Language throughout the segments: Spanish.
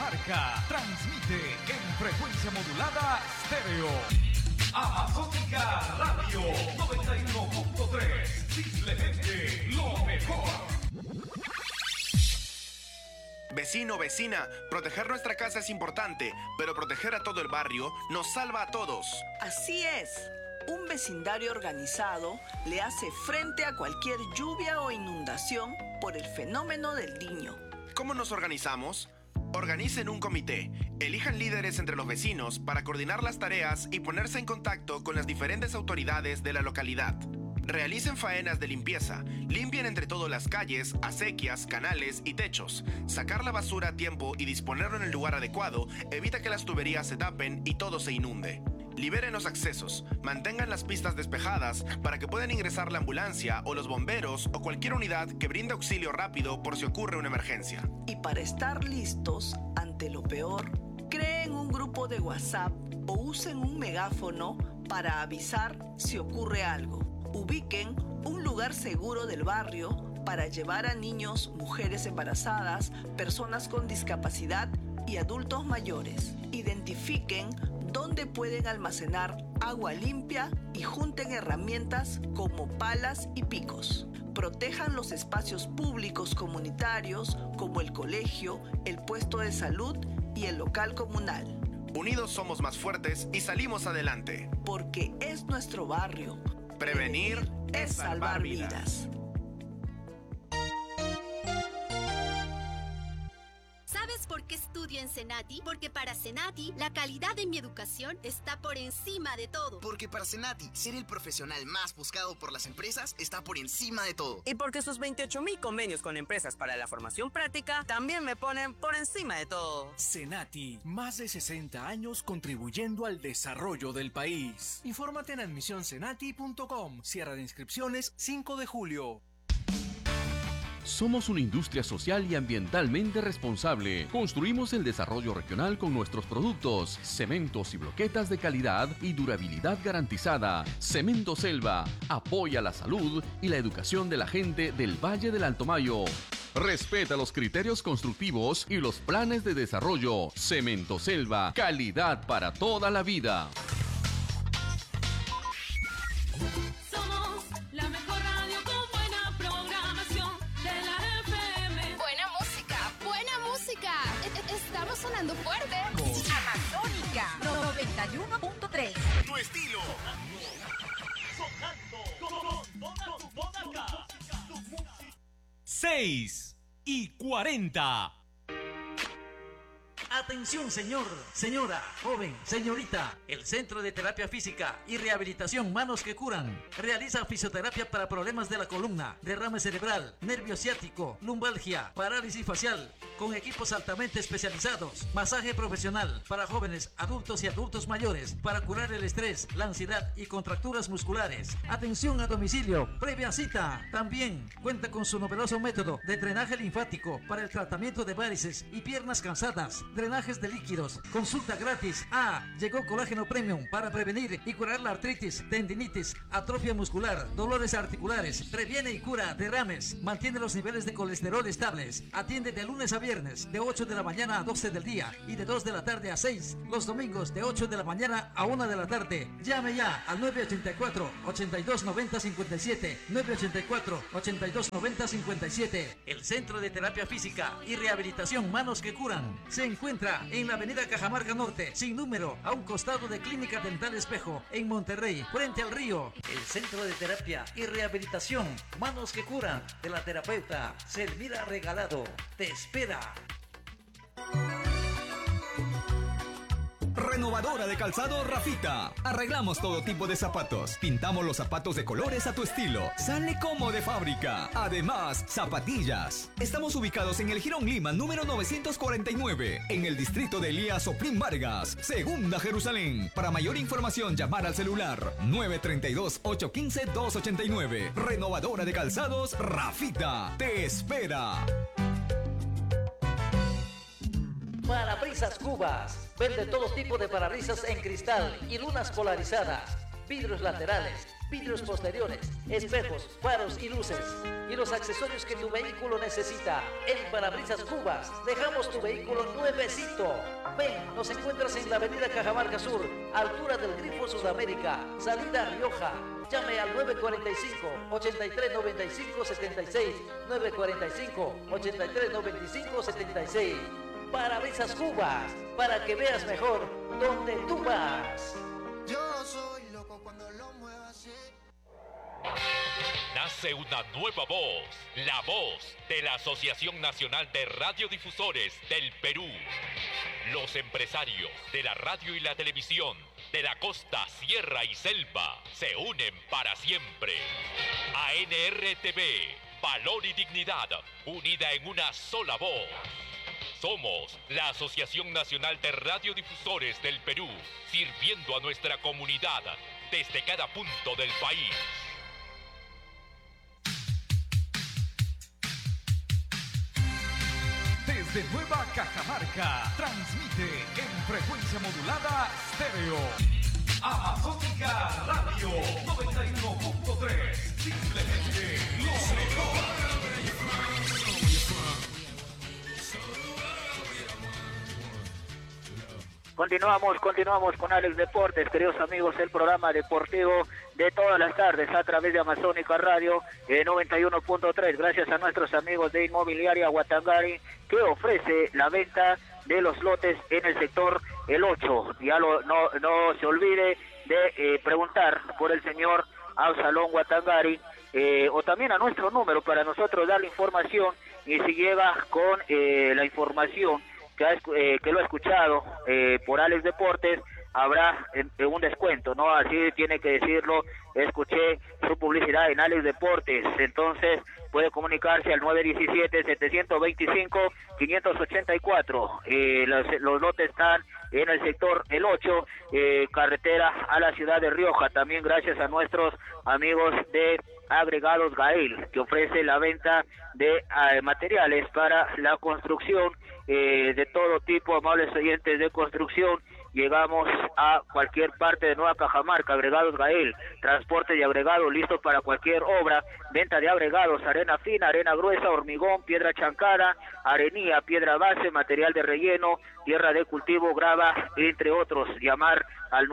Cajamarca. Transmite en frecuencia modulada estéreo. Amazónica Radio 91.3. Simplemente lo mejor. Vecino, vecina, proteger nuestra casa es importante, pero proteger a todo el barrio nos salva a todos. Así es. Un vecindario organizado le hace frente a cualquier lluvia o inundación por el fenómeno del Niño. ¿Cómo nos organizamos? Organicen un comité, elijan líderes entre los vecinos para coordinar las tareas y ponerse en contacto con las diferentes autoridades de la localidad. Realicen faenas de limpieza, limpien entre todos las calles, acequias, canales y techos. Sacar la basura a tiempo y disponerlo en el lugar adecuado evita que las tuberías se tapen y todo se inunde. Liberen los accesos, mantengan las pistas despejadas para que puedan ingresar la ambulancia o los bomberos o cualquier unidad que brinde auxilio rápido por si ocurre una emergencia. Y para estar listos ante lo peor, creen un grupo de WhatsApp o usen un megáfono para avisar si ocurre algo. Ubiquen un lugar seguro del barrio para llevar a niños, mujeres embarazadas, personas con discapacidad y adultos mayores. Identifiquen dónde pueden almacenar agua limpia y junten herramientas como palas y picos. Protejan los espacios públicos comunitarios como el colegio, el puesto de salud y el local comunal. Unidos somos más fuertes y salimos adelante. Porque es nuestro barrio. Prevenir es salvar vidas. ¿Sabes por qué estudio en Senati? Porque para Senati, la calidad de mi educación está por encima de todo. Porque para Senati, ser el profesional más buscado por las empresas está por encima de todo. Y porque sus 28,000 convenios con empresas para la formación práctica también me ponen por encima de todo. Senati, más de 60 años contribuyendo al desarrollo del país. Infórmate en admisioncenati.com. Cierre de inscripciones 5 de julio. Somos una industria social y ambientalmente responsable. Construimos el desarrollo regional con nuestros productos, cementos y bloquetas de calidad y durabilidad garantizada. Cemento Selva apoya la salud y la educación de la gente del Valle del Alto Mayo. Respeta los criterios constructivos y los planes de desarrollo. Cemento Selva, calidad para toda la vida. Estamos sonando fuerte. Amazónica 91.3. Tu estilo. Sonando con toda acá. 6:40. Atención, señor, señora, joven, señorita. El Centro de Terapia Física y Rehabilitación Manos que Curan realiza fisioterapia para problemas de la columna, derrame cerebral, nervio ciático, lumbalgia, parálisis facial, con equipos altamente especializados, masaje profesional para jóvenes, adultos y adultos mayores, para curar el estrés, la ansiedad y contracturas musculares. Atención a domicilio, previa cita. También cuenta con su novedoso método de drenaje linfático para el tratamiento de varices y piernas cansadas, drenajes de líquidos, consulta gratis. Llegó Colágeno Premium para prevenir y curar la artritis, tendinitis, atrofia muscular, dolores articulares, previene y cura derrames, mantiene los niveles de colesterol estables, atiende de lunes a viernes de 8 de la mañana a 12 del día y de 2 de la tarde a 6, los domingos de 8 de la mañana a 1 de la tarde. Llame ya al 984-8290-57, 984-8290-57. El Centro de Terapia Física y Rehabilitación Manos que Curan se encuentra en la avenida Cajamarca Norte, sin número, a un costado de Clínica Dental Espejo, en Monterrey, frente al río. El Centro de Terapia y Rehabilitación Manos que Curan de la terapeuta Selmira Regalado te espera. Renovadora de calzado Rafita. Arreglamos todo tipo de zapatos. Pintamos los zapatos de colores a tu estilo. Sale como de fábrica. Además, zapatillas. Estamos ubicados en el Jirón Lima número 949, en el distrito de Elías Oplín Vargas, Segunda Jerusalén. Para mayor información, llamar al celular 932-815-289. Renovadora de calzados Rafita. Te espera. Parabrisas Cubas. Vende todo tipo de parabrisas en cristal y lunas polarizadas. vidrios laterales, vidrios posteriores, espejos, faros y luces. Y los accesorios que tu vehículo necesita. En Parabrisas Cubas, dejamos tu vehículo nuevecito. Ven, nos encuentras en la avenida Cajamarca Sur, altura del Grifo Sudamérica, salida Rioja. Llame al 945-8395-76, 945-8395-76. Parabrisas Cubas, para que veas mejor donde tú vas. Yo soy loco cuando lo muevo así. Nace una nueva voz, la voz de la Asociación Nacional de Radiodifusores del Perú. Los empresarios de la radio y la televisión de la costa, sierra y selva se unen para siempre. ANRTV, valor y dignidad, unida en una sola voz. Somos la Asociación Nacional de Radiodifusores del Perú, sirviendo a nuestra comunidad desde cada punto del país. Desde Nueva Cajamarca, transmite en frecuencia modulada estéreo. Amazónica Radio 91.3, simplemente lo mejor. Continuamos con Alex Deportes, queridos amigos, el programa deportivo de todas las tardes a través de Amazónica Radio 91.3, gracias a nuestros amigos de Inmobiliaria Huatangari, que ofrece la venta de los lotes en el sector el 8. Ya no se olvide de preguntar por el señor Absalón Huatangari, o también a nuestro número para nosotros darle información, y si llega con la información que lo ha escuchado por Alex Deportes, habrá un descuento, ¿no? Así tiene que decirlo. Escuché su publicidad en Alex Deportes, entonces puede comunicarse al 917-725-584. Los lotes están en el sector el 8, carretera a la ciudad de Rioja. También gracias a nuestros amigos de Agregados Gael, que ofrece la venta de materiales para la construcción de todo tipo. Amables oyentes de construcción, llegamos a cualquier parte de Nueva Cajamarca. Agregados Gael, transporte de agregado listo para cualquier obra, venta de agregados, arena fina, arena gruesa, hormigón, piedra chancada, arenilla, piedra base, material de relleno, tierra de cultivo, grava, entre otros. Llamar al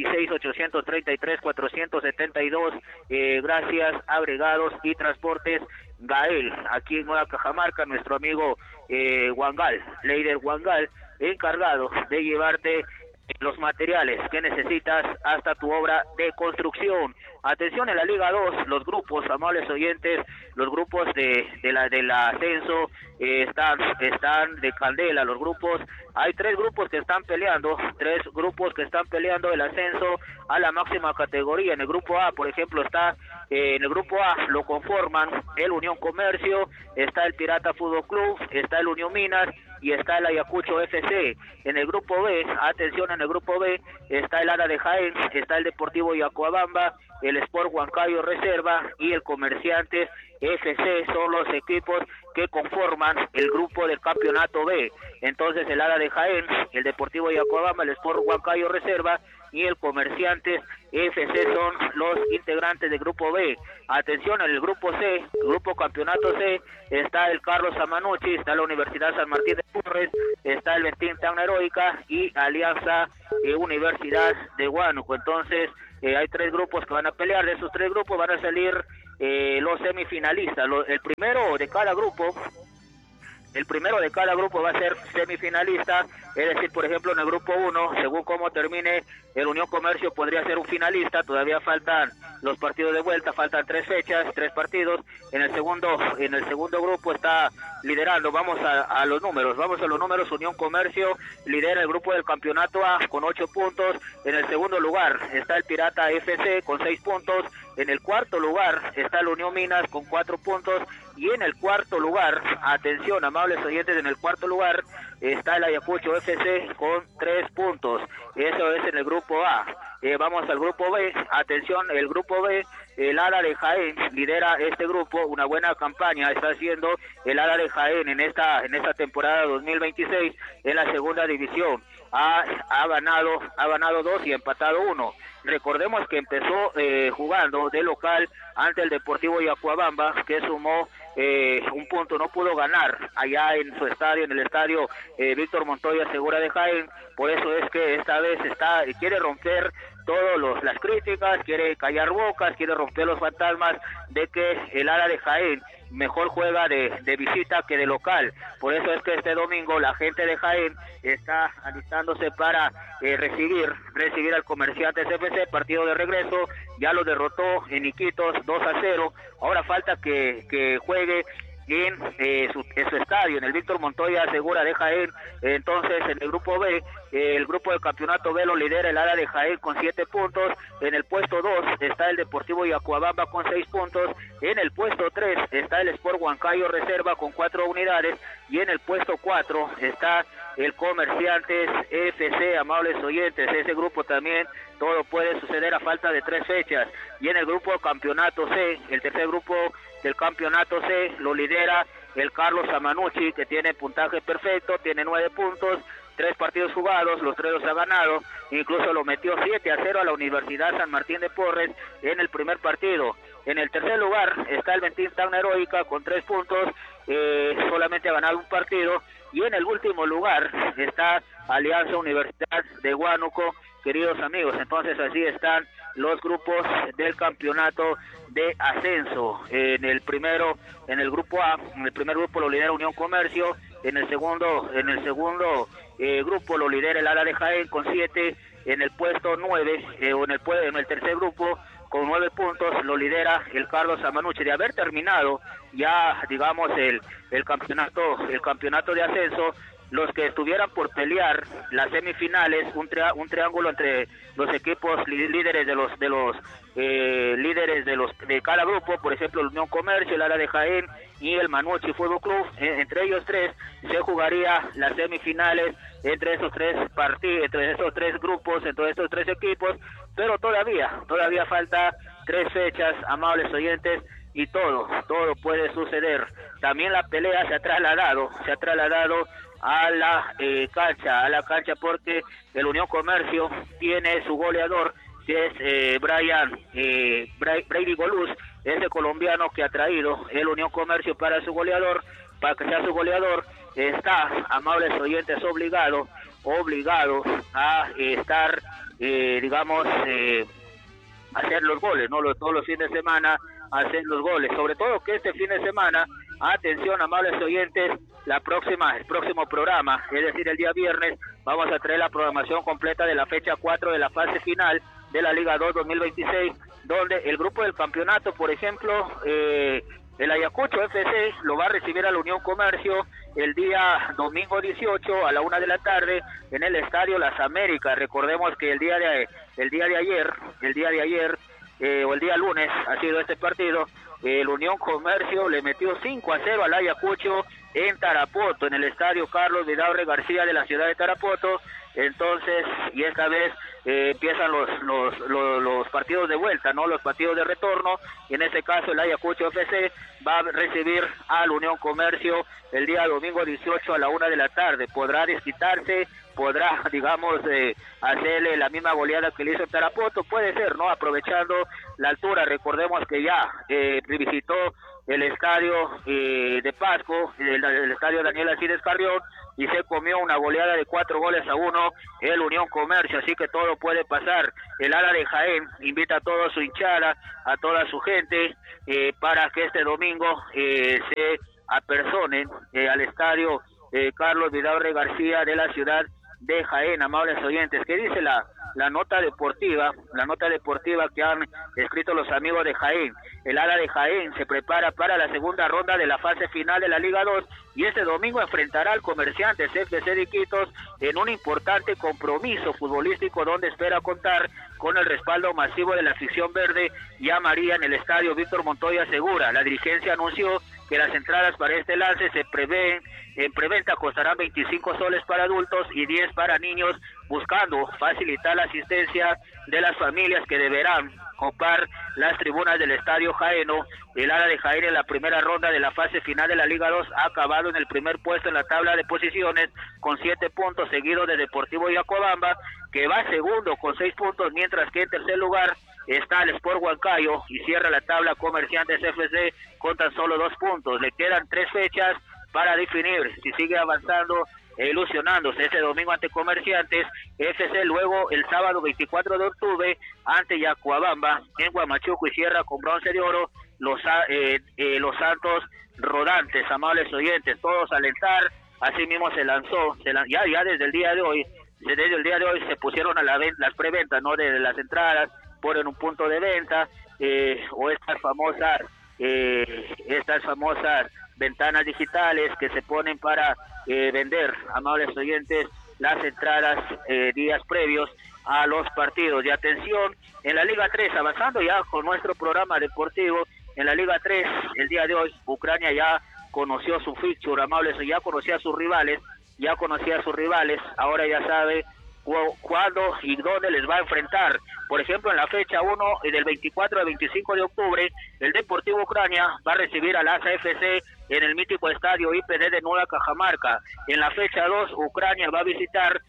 926-833-472, gracias Agregados y Transportes Gael, aquí en Nueva Cajamarca. Nuestro amigo Wangal, Leider Wangal, encargado de llevarte los materiales que necesitas hasta tu obra de construcción. Atención, en la Liga 2, los grupos, amables oyentes, los grupos del ascenso están de candela. Los grupos, hay tres grupos que están peleando el ascenso a la máxima categoría. En el grupo A, por ejemplo, en el grupo A lo conforman el Unión Comercio, está el Pirata Fútbol Club, está el Unión Minas y está el Ayacucho FC. En el grupo B, atención, en el grupo B está el Ara de Jaén, está el Deportivo Yacuabamba, el Sport Huancayo Reserva y el Comerciantes FC. Son los equipos que conforman el grupo del campeonato B. Entonces el Ara de Jaén, el Deportivo Yacuabamba, el Sport Huancayo Reserva y el Comerciantes FC son los integrantes del grupo B. Atención, en el grupo C, grupo campeonato C, está el Carlos Amanucci, está la Universidad San Martín de Porres, está el Ventín Tan Heroica y Alianza Universidad de Huánuco. Entonces hay tres grupos que van a pelear. De esos tres grupos van a salir los semifinalistas. El primero de cada grupo va a ser semifinalista, es decir, por ejemplo, en el grupo 1, según cómo termine el Unión Comercio, podría ser un finalista. Todavía faltan los partidos de vuelta, faltan 3 fechas, 3 partidos. En el segundo grupo está liderando, vamos a los números, Unión Comercio lidera el grupo del campeonato A con 8 puntos, en el segundo lugar está el Pirata FC con 6 puntos, en el cuarto lugar está el Unión Minas con 4 puntos, y en el cuarto lugar, atención amables oyentes, en el cuarto lugar está el Ayacucho FC con 3 puntos. Eso es en el grupo A. vamos al grupo B. Atención, el grupo B, el ALA de Jaén lidera este grupo. Una buena campaña está haciendo el ALA de Jaén en esta temporada 2026 en la segunda división. Ha ganado 2 y empatado 1. Recordemos que empezó jugando de local ante el Deportivo Yacuabamba, que sumó un punto, no pudo ganar allá en su estadio, en el estadio Víctor Montoya Segura de Jaén. Por eso es que esta vez quiere romper todas las críticas, quiere callar bocas, quiere romper los fantasmas de que el ALA de Jaén mejor juega de visita que de local. Por eso es que este domingo la gente de Jaén está alistándose para recibir al Comerciantes FC, partido de regreso. Ya lo derrotó en Iquitos 2-0. Ahora falta que juegue en su estadio, en el Víctor Montoya Segura de Jaén. Entonces, en el grupo B, el grupo del campeonato B lo lidera el ALA de Jaén con 7 puntos. En el puesto 2 está el Deportivo Yacuabamba con 6 puntos. En el puesto 3 está el Sport Huancayo Reserva con 4 unidades. Y en el puesto 4 está el Comerciantes FC, amables oyentes. Ese grupo también, todo puede suceder a falta de 3 fechas. Y en el grupo campeonato C, el tercer grupo del campeonato C, lo lidera el Carlos Amanucci, que tiene puntaje perfecto, tiene 9 puntos, 3 partidos jugados, los 3 los ha ganado, incluso lo metió 7-0 a la Universidad San Martín de Porres en el primer partido. En el tercer lugar está el Ventín Tacna Heroica con 3 puntos, solamente ha ganado un partido. Y en el último lugar está Alianza Universidad de Huánuco, queridos amigos. Entonces así están los grupos del campeonato de ascenso. En el grupo A, en el primer grupo lo lidera Unión Comercio, en el segundo grupo lo lidera el ALA de Jaén con 7, en el puesto 9, en el tercer grupo con 9 puntos lo lidera el Carlos Amanucci. De haber terminado ya, digamos, el campeonato de ascenso, los que estuvieran por pelear las semifinales, un triángulo entre los equipos líderes de cada grupo, por ejemplo el Unión Comercio, el ALA de Jaén y el Manucci Fútbol Club, entre ellos 3 se jugaría las semifinales entre esos 3 partidos, entre esos 3 grupos, entre estos 3 equipos, pero todavía falta 3 fechas, amables oyentes, y todo puede suceder. También la pelea se ha trasladado a la cancha porque el Unión Comercio tiene su goleador, que es Brady Goluz, ese colombiano que ha traído el Unión Comercio para que sea su goleador. Está, amables oyentes, obligado a estar, hacer los goles, ¿no? Todos los fines de semana hacer los goles, sobre todo que este fin de semana, atención, amables oyentes, el próximo programa, es decir, el día viernes, vamos a traer la programación completa de la fecha 4 de la fase final de la Liga 2 2026, donde el grupo del campeonato, por ejemplo, el Ayacucho FC lo va a recibir a la Unión Comercio el día domingo 18 a la 1 de la tarde en el Estadio Las Américas. Recordemos que el día de ayer o el día lunes ha sido este partido. El Unión Comercio le metió 5-0 al Ayacucho en Tarapoto, en el Estadio Carlos Vidaurre García de la ciudad de Tarapoto. Entonces, y esta vez empiezan los partidos de vuelta, ¿no? Los partidos de retorno, y en este caso el Ayacucho FC va a recibir al Unión Comercio el día domingo 18 a la 1 de la tarde. Podrá desquitarse, podrá, hacerle la misma goleada que le hizo Tarapoto, puede ser, ¿no? Aprovechando la altura. Recordemos que ya visitó el estadio de Pasco, el estadio Daniel Alcides Carrión, y se comió una goleada de 4-1 el Unión Comercio, así que todo puede pasar. El ALA de Jaén invita a toda su hinchada, a toda su gente, para que este domingo se apersonen al estadio Carlos Vidaurre García de la ciudad de Jaén, amables oyentes. ¿Qué dice la nota deportiva que han escrito los amigos de Jaén? El ALA de Jaén se prepara para la segunda ronda de la fase final de la Liga 2 y este domingo enfrentará al Comerciantes FC de Iquitos en un importante compromiso futbolístico donde espera contar con el respaldo masivo de la afición verde y amarilla en el estadio Víctor Montoya Segura. La dirigencia anunció que las entradas para este lance se prevén en preventa costarán 25 soles para adultos y 10 para niños, buscando facilitar la asistencia de las familias que deberán copar las tribunas del Estadio Jaeno. El ALA de Jaén en la primera ronda de la fase final de la Liga 2 ha acabado en el primer puesto en la tabla de posiciones con 7 puntos, seguido de Deportivo Yacobamba, que va segundo con 6 puntos, mientras que en tercer lugar está el Sport Huancayo y cierra la tabla Comerciantes FC con tan solo 2 puntos. Le quedan 3 fechas para definir si sigue avanzando e ilusionándose ese domingo ante Comerciantes FC, luego el sábado 24 de octubre ante Yacuabamba en Huamachuco y cierra con bronce de oro los Santos Rodantes. Amables oyentes, todos a alentar, así mismo se lanzó, ya desde el día de hoy se pusieron a la venta las preventas, ¿no?, de las entradas, ponen un punto de venta, o estas famosas ventanas digitales que se ponen para vender, amables oyentes, las entradas días previos a los partidos. Y atención, en la Liga 3, avanzando ya con nuestro programa deportivo, en la Liga 3, el día de hoy, Ucrania ya conoció su fixture, amables, ya conocía a sus rivales, ahora ya sabe cuándo y dónde les va a enfrentar. Por ejemplo, en la fecha 1, del 24 al 25 de octubre, el Deportivo Ucrania va a recibir al ASA FC en el mítico estadio IPD de Nueva Cajamarca. En la fecha 2, Ucrania va a visitar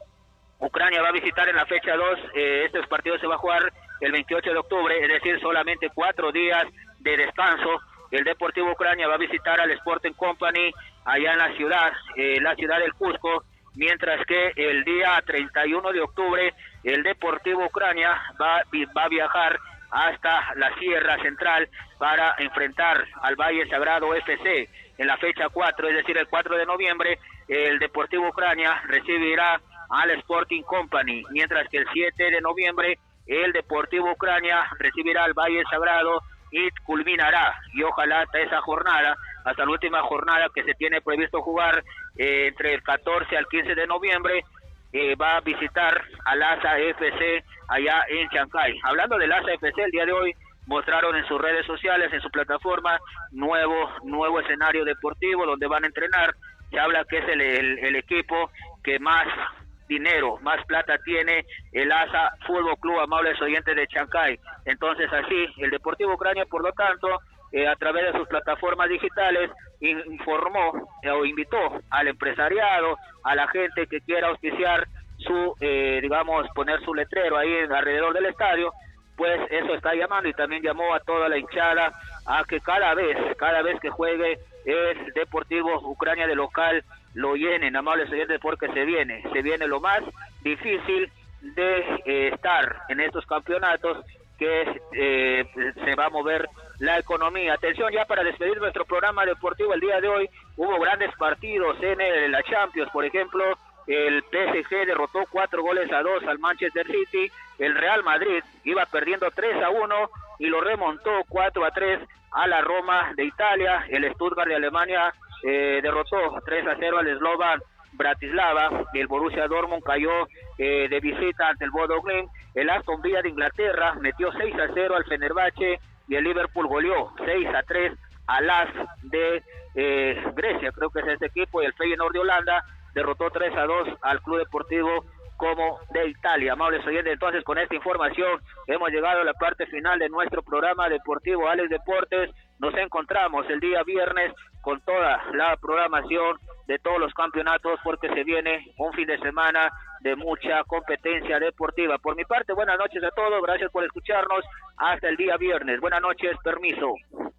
en la fecha 2, este partido se va a jugar el 28 de octubre, es decir, solamente 4 días de descanso. El Deportivo Ucrania va a visitar al Sporting Company allá en la ciudad del Cusco, mientras que el día 31 de octubre el Deportivo Ucrania va a viajar hasta la Sierra Central para enfrentar al Valle Sagrado FC. En la fecha 4, es decir, el 4 de noviembre, el Deportivo Ucrania recibirá al Sporting Company, mientras que el 7 de noviembre el Deportivo Ucrania recibirá al Valle Sagrado y culminará, y ojalá hasta la última jornada que se tiene previsto jugar entre el 14 al 15 de noviembre, va a visitar al ASA FC allá en Chancay. Hablando del ASA FC, el día de hoy mostraron en sus redes sociales, en su plataforma, nuevo escenario deportivo donde van a entrenar. Se habla que es el equipo que más dinero, más plata tiene, el ASA Fútbol Club, amables oyentes de Chancay. Entonces así, el Deportivo Ucrania, por lo tanto, a través de sus plataformas digitales, informó o invitó al empresariado, a la gente que quiera auspiciar poner su letrero ahí alrededor del estadio, pues eso está llamando, y también llamó a toda la hinchada a que cada vez que juegue el Deportivo Ucrania de local, lo llenen, amables oyentes, porque se viene lo más difícil de estar en estos campeonatos, que se va a mover la economía. Atención, ya para despedir nuestro programa deportivo el día de hoy, hubo grandes partidos en la Champions. Por ejemplo, el PSG derrotó 4-2 al Manchester City, el Real Madrid iba perdiendo 3-1 y lo remontó 4-3 a la Roma de Italia. El Stuttgart de Alemania derrotó 3-0 al Slovan Bratislava. El Borussia Dortmund cayó de visita ante el Bodo Glimt. El Aston Villa de Inglaterra metió 6-0 al Fenerbahce y el Liverpool goleó 6-3 al AS de Grecia, creo que es este equipo, y el Feyenoord de Holanda derrotó 3-2 al Club Deportivo Como de Italia. Amables oyentes, entonces con esta información hemos llegado a la parte final de nuestro programa deportivo Alex Deportes. Nos encontramos el día viernes con toda la programación de todos los campeonatos, porque se viene un fin de semana de mucha competencia deportiva. Por mi parte, buenas noches a todos, gracias por escucharnos, hasta el día viernes. Buenas noches, permiso.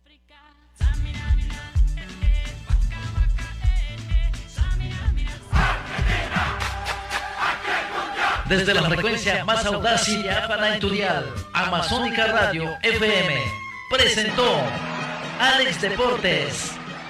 Desde la frecuencia más audaz y diáfana en tu dial, Amazónica Radio FM presentó Alex Deportes.